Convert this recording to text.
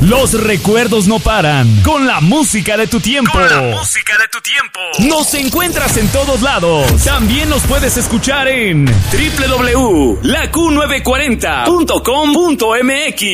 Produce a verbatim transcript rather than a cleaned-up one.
Los recuerdos no paran. Con la música de tu tiempo. Con la música de tu tiempo. Nos encuentras en todos lados. También nos puedes escuchar en doble u doble u doble u punto la q nueve cuarenta punto com punto m x.